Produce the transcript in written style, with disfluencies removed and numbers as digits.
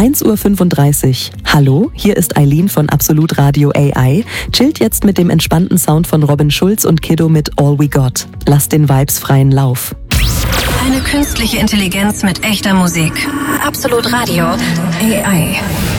1:35 Uhr. Hallo, hier ist Eileen von Absolut Radio AI. Chillt jetzt mit dem entspannten Sound von Robin Schulz und Kiddo mit All We Got. Lasst den Vibes freien Lauf. Eine künstliche Intelligenz mit echter Musik. Absolut Radio AI.